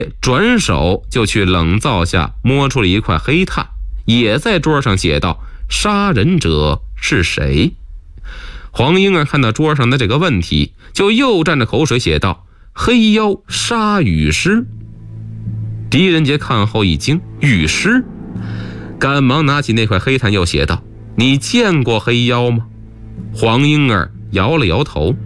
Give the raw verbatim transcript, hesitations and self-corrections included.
转手就去冷灶下摸出了一块黑炭，也在桌上写道：杀人者是谁？黄莺儿看到桌上的这个问题，就又蘸着口水写道：黑妖杀雨师。狄仁杰看后一惊，雨师？赶忙拿起那块黑炭又写道：你见过黑妖吗？黄莺儿摇了摇头，